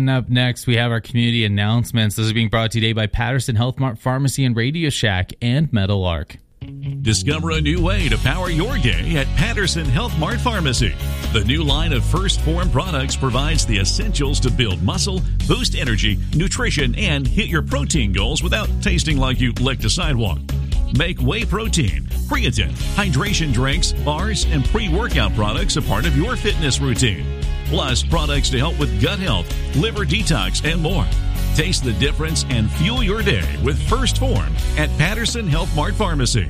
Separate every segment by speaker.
Speaker 1: And up next, we have our community announcements. This is being brought to you today by Patterson Health Mart Pharmacy and Radio Shack and Meadowlark.
Speaker 2: Discover a new way to power your day at Patterson Health Mart Pharmacy. The new line of First Form products provides the essentials to build muscle, boost energy, nutrition, and hit your protein goals without tasting like you licked a sidewalk. Make whey protein, creatine, hydration drinks, bars, and pre-workout products a part of your fitness routine. Plus, products to help with gut health, liver detox, and more. Taste the difference and fuel your day with First Form at Patterson Health Mart Pharmacy.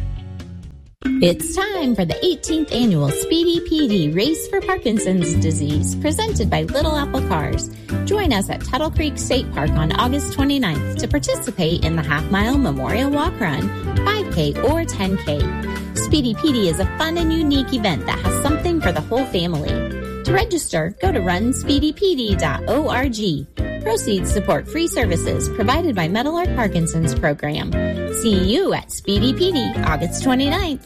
Speaker 3: It's time for the 18th annual Speedy PD Race for Parkinson's Disease, presented by Little Apple Cars. Join us at Tuttle Creek State Park on August 29th to participate in the half-mile Memorial Walk Run, 5K or 10K. Speedy PD is a fun and unique event that has something for the whole family. To register, go to runspeedypd.org. Proceeds support free services provided by Meadowlark Parkinson's Program. See you at Speedy PD, August 29th.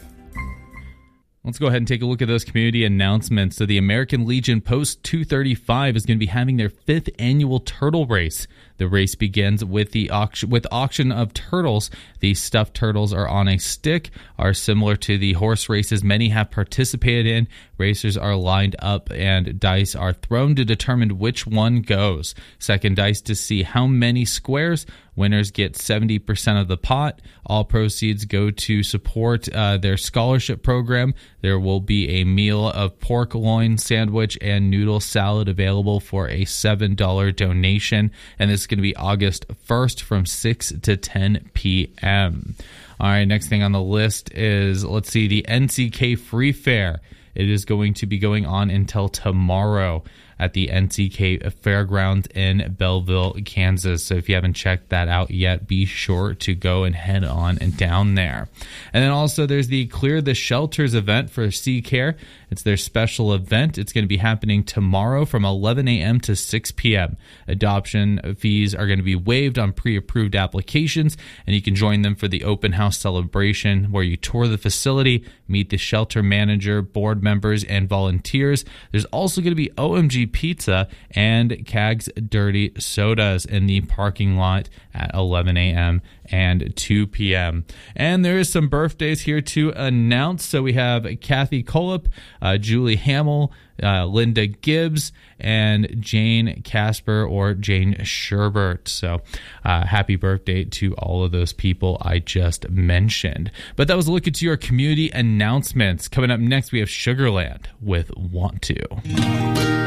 Speaker 1: Let's go ahead and take a look at those community announcements. So the American Legion Post 235 is going to be having their 5th annual turtle race. The race begins with the auction of turtles. These stuffed turtles are on a stick, are similar to the horse races many have participated in. Racers are lined up and dice are thrown to determine which one goes. Second dice to see how many squares. Winners get 70% of the pot. All proceeds go to support their scholarship program. There will be a meal of pork loin sandwich and noodle salad available for a $7 donation. And this is going to be August 1st from 6 to 10 p.m. All right, next thing on the list is, let's see, the NCK Free Fair. It is going to be going on until tomorrow at the NCK Fairgrounds in Belleville, Kansas. So if you haven't checked that out yet, be sure to go and head on and down there. And then also there's the Clear the Shelters event for CCARE. It's their special event. It's going to be happening tomorrow from 11 a.m. to 6 p.m. Adoption fees are going to be waived on pre-approved applications, and you can join them for the open house celebration where you tour the facility, meet the shelter manager, board members, and volunteers. There's also going to be OMG Pizza and Kag's Dirty Sodas in the parking lot at 11 a.m. and 2 p.m. And there is some birthdays here to announce. So we have Kathy Kolop, Julie Hamill, Linda Gibbs, and Jane Casper or Jane Sherbert. So happy birthday to all of those people I just mentioned. But that was a look at your community announcements. Coming up next, we have Sugarland with Want To.